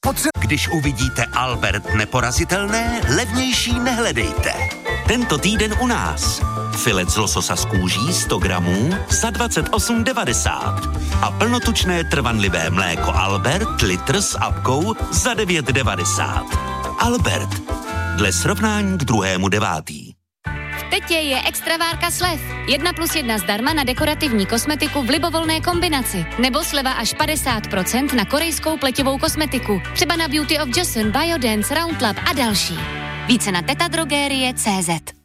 Když uvidíte Albert neporazitelné, levnější nehledejte. Tento týden u nás. Filet z lososa z kůží 100 gramů za 28,90 a plnotučné trvanlivé mléko Albert litr s apkou za 9,90. Albert. Dle srovnání k 2.9. V Tetě je extravárka slev. 1+1 zdarma na dekorativní kosmetiku v libovolné kombinaci. Nebo sleva až 50% na korejskou pletivou kosmetiku. Třeba na Beauty of Joseon, Biodance, Roundlab a další. Více na tetadrogerie.cz.